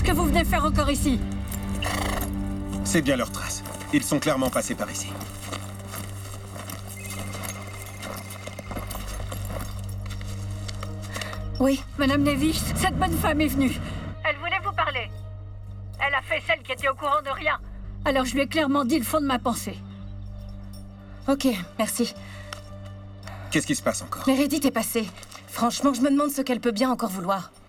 que vous venez faire encore ici? C'est bien leur trace. Ils sont clairement passés par ici. Oui, Madame Nevis, cette bonne femme est venue. Elle voulait vous parler. Elle a fait celle qui était au courant de rien. Alors je lui ai clairement dit le fond de ma pensée. Ok, merci. Qu'est-ce qui se passe encore? Meredith est passée. Franchement, je me demande ce qu'elle peut bien encore vouloir.